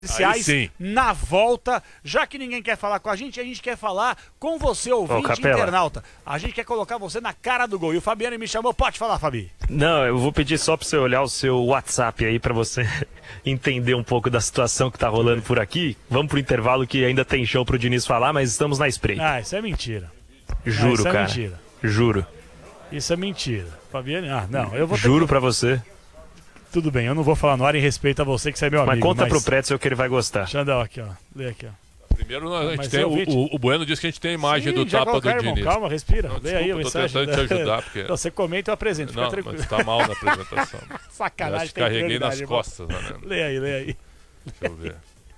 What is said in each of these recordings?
sociais na volta, já que ninguém quer falar com a gente quer falar com você, ouvinte internauta. A gente quer colocar você na cara do gol. E o Fabiano me chamou, pode falar, Fabi. Não, eu vou pedir só para você olhar o seu WhatsApp aí para você entender um pouco da situação que tá rolando por aqui. Vamos pro intervalo que ainda tem show pro Diniz falar, mas estamos na espreita. Ah, isso é mentira. Juro, isso cara. É mentira. Juro. Isso é mentira. Fabiano, não, eu vou ter Juro pra você. Tudo bem, eu não vou falar no ar em respeito a você, que você é meu amigo. Mas conta pro Pretzel que ele vai gostar. Xandão, aqui, ó. Lê aqui, ó. Primeiro, a gente tem o Bueno disse que a gente tem a imagem do tapa do Diniz. Irmão, calma, respira. Não, Lê aí a mensagem. Tô tentando te ajudar. Porque... Não, você comenta e eu apresento. Não, tranquilo. mas tá mal na apresentação. Sacanagem. Eu carreguei nas costas. Né? Lê aí. Deixa eu ver.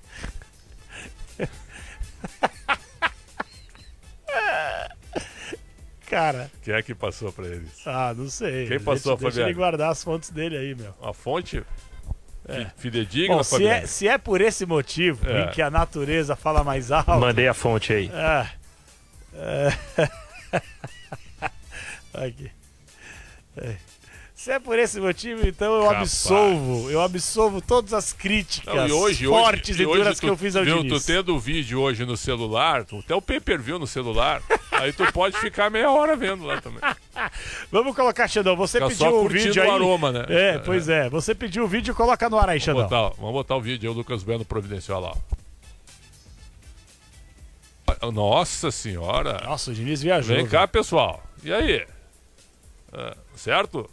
Cara. Quem é que passou pra eles? Ah, não sei. Quem passou, Fabiano? Deixa ele guardar as fontes dele aí, meu. A fonte? Fidedigna, bom, Fabiano? se é por esse motivo em que a natureza fala mais alto... Mandei a fonte aí. Aqui. Se é por esse motivo, então eu absolvo todas as críticas fortes e duras que eu fiz ao Diniz. Tu tendo o vídeo hoje no celular, até o pay-per-view no celular, aí tu pode ficar meia hora vendo lá também. Vamos colocar, Xandão, você pediu o vídeo aí. O aroma, né? Pois é. Você pediu o vídeo, coloca no ar aí, Xandão. Vamos botar o vídeo aí, o Lucas Bueno providencial lá. Nossa senhora. Nossa, o Diniz viajou. Vem cá, pessoal. E aí? Certo?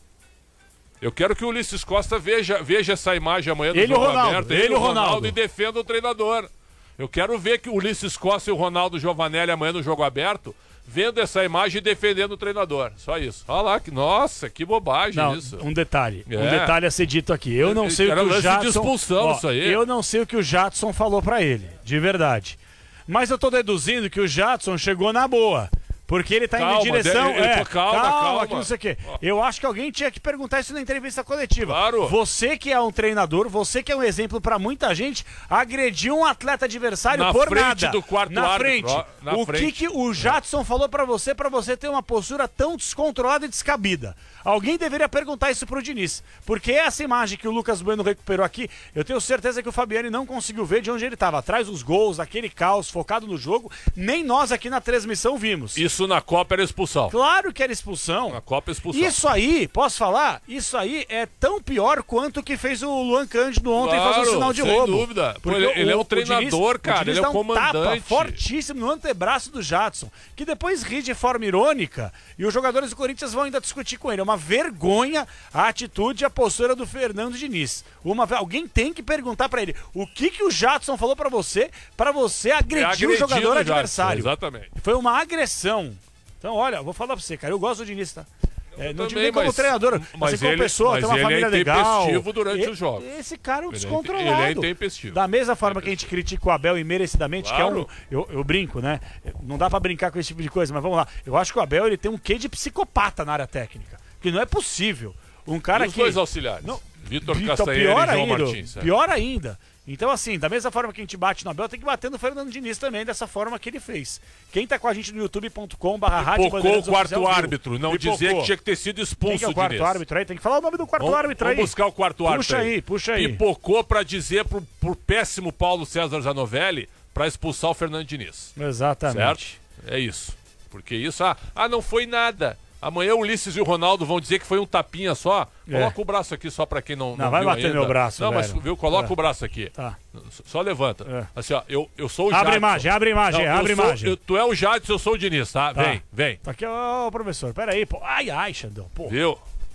Eu quero que o Ulisses Costa veja essa imagem amanhã do jogo aberto. Ele e o Ronaldo. E defenda o treinador. Eu quero ver que o Ulisses Costa e o Ronaldo Giovanelli amanhã no jogo aberto, vendo essa imagem e defendendo o treinador. Só isso. Olha lá, nossa, que bobagem isso. Um detalhe a ser dito aqui. Eu não sei o que o Jadson... de expulsão, isso aí. Eu não sei o que o Jadson falou pra ele, de verdade. Mas eu tô deduzindo que o Jadson chegou na boa. Porque ele tá indo em direção... Calma, que não sei o quê. Eu acho que alguém tinha que perguntar isso na entrevista coletiva. Claro. Você que é um treinador, você que é um exemplo pra muita gente, agrediu um atleta adversário por nada. Na frente do quarto árbitro. O que o Jadson falou pra você ter uma postura tão descontrolada e descabida? Alguém deveria perguntar isso pro Diniz. Porque essa imagem que o Lucas Bueno recuperou aqui, eu tenho certeza que o Fabiani não conseguiu ver de onde ele estava. Atrás dos gols, aquele caos, focado no jogo. Nem nós aqui na transmissão vimos. Isso na Copa era expulsão. Claro que era expulsão. Na Copa é expulsão. Isso aí, posso falar? Isso aí é tão pior quanto o que fez o Luan Cândido ontem fazer um sinal de roubo. Sem dúvida. Ele é um treinador, cara. Ele é um comandante. Tapa fortíssimo no antebraço do Jadson, que depois ri de forma irônica e os jogadores do Corinthians vão ainda discutir com ele. É uma vergonha a atitude e a postura do Fernando Diniz. Alguém tem que perguntar pra ele o que o Jadson falou pra você agredir o jogador adversário. Exatamente. Foi uma agressão. Então, olha, eu vou falar pra você, cara, eu gosto do Diniz, tá? Não digo nem como mas, treinador, mas como pessoa, tem uma família legal. Ele é intempestivo durante os jogos. Esse cara é um descontrolado. Ele é intempestivo. Da mesma forma que a gente critica o Abel imerecidamente, claro. Que é eu brinco, né? Não dá pra brincar com esse tipo de coisa, mas vamos lá. Eu acho que o Abel ele tem um quê de psicopata na área técnica. Que não é possível. Um cara os dois auxiliares. Vitor Castanheira e João Martins. Pior ainda. Então, assim, da mesma forma que a gente bate no Abel, tem que bater no Fernando Diniz também, dessa forma que ele fez. Quem tá com a gente no youtube.com/rádio Pipocou o quarto árbitro, não dizer que tinha que ter sido expulso. Quem que é o quarto árbitro aí? Tem que falar o nome do quarto árbitro aí. Vamos buscar o quarto árbitro Puxa aí. Pipocou pra dizer pro péssimo Paulo César Zanovelli pra expulsar o Fernando Diniz. Exatamente. Certo? É isso. Porque isso, não foi nada. Amanhã o Ulisses e o Ronaldo vão dizer que foi um tapinha só. Coloca o braço aqui só pra quem não vai bater ainda. Meu braço, não, velho. mas viu? Coloca o braço aqui. Tá. Só levanta. Assim, ó, eu sou o Jadson. Abre imagem. Tu é o Jadson, eu sou o Diniz, tá? Vem. Tá aqui, professor. Pera aí, pô. Ai, Xandão. Pô. Viu?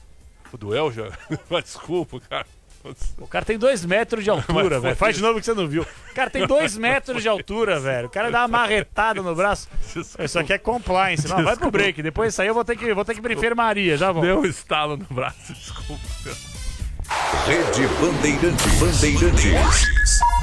O duel já... Desculpa, cara. O cara tem 2 metros de altura, velho. Faz de novo que você não viu. O cara tem 2 metros de altura, velho. O cara dá uma marretada no braço. Desculpa. Isso aqui é compliance. Não, vai pro break. Depois disso aí eu vou ter que ir pra enfermaria. Já vou. Deu um estalo no braço, desculpa. Rede Bandeirantes.